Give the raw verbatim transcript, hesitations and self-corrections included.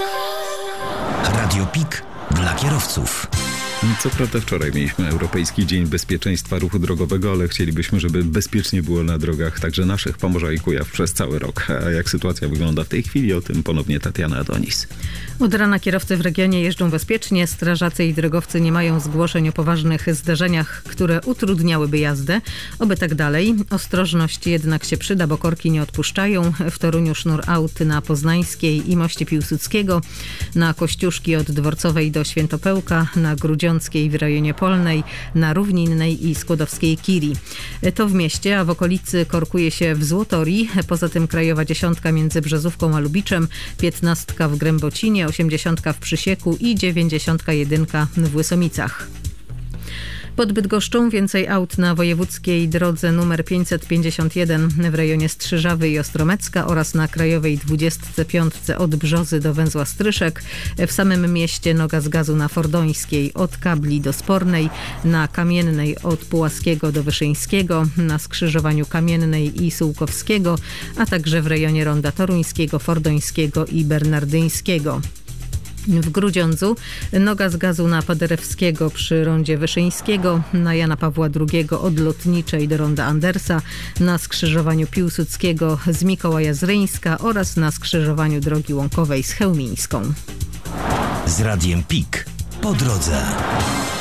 Radio Pik dla kierowców. Co prawda wczoraj mieliśmy Europejski Dzień Bezpieczeństwa Ruchu Drogowego, ale chcielibyśmy, żeby bezpiecznie było na drogach także naszych, Pomorza i Kujaw przez cały rok. A jak sytuacja wygląda w tej chwili, o tym ponownie Tatiana Adonis. Od rana kierowcy w regionie jeżdżą bezpiecznie. Strażacy i drogowcy nie mają zgłoszeń o poważnych zdarzeniach, które utrudniałyby jazdę. Oby tak dalej. Ostrożność jednak się przyda, bo korki nie odpuszczają. W Toruniu sznur aut na Poznańskiej i moście Piłsudskiego, na Kościuszki od Dworcowej do Świętopełka, na Grudziąckiej w rejonie Polnej, na Równinnej i Skłodowskiej Kiri. To w mieście, a w okolicy korkuje się w Złotorii. Poza tym krajowa dziesiątka między Brzezówką a Lubiczem, piętnastka w Grębocinie, osiemdziesiątka w Przysieku i dziewięćdziesiątka jedynka w Łysomicach. Pod Bydgoszczą więcej aut na wojewódzkiej drodze numer pięćset pięćdziesiąt jeden w rejonie Strzyżawy i Ostromecka oraz na krajowej dwudziestce piątce od Brzozy do węzła Stryszek. W samym mieście noga z gazu na Fordońskiej od Kabli do Spornej, na Kamiennej od Pułaskiego do Wyszyńskiego, na skrzyżowaniu Kamiennej i Sułkowskiego, a także w rejonie ronda Toruńskiego, Fordońskiego i Bernardyńskiego. W Grudziądzu noga z gazu na Paderewskiego przy rondzie Wyszyńskiego, na Jana Pawła drugiego od Lotniczej do ronda Andersa, na skrzyżowaniu Piłsudskiego z Mikołaja Zryńska oraz na skrzyżowaniu drogi łąkowej z Chełmińską. Z Radiem Pik po drodze.